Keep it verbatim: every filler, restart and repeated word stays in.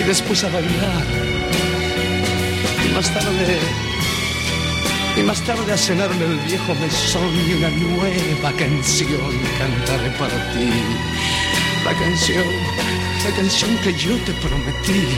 después a bailar. Y más tarde, y más tarde a cenar en el viejo mesón y una nueva canción cantaré para ti. La canción, la canción que yo te prometí.